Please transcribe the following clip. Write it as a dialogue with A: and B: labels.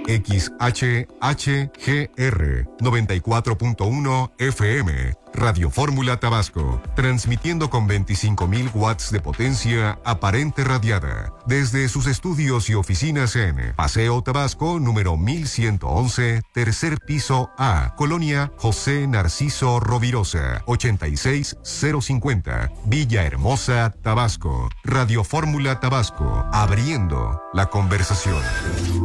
A: XHHGR 94.1 FM. Radio Fórmula Tabasco, transmitiendo con 25.000 watts de potencia aparente radiada, desde sus estudios y oficinas en Paseo Tabasco, número 1111, tercer piso A, Colonia José Narciso Rovirosa, 86050, Villahermosa, Tabasco. Radio Fórmula Tabasco, abriendo la conversación.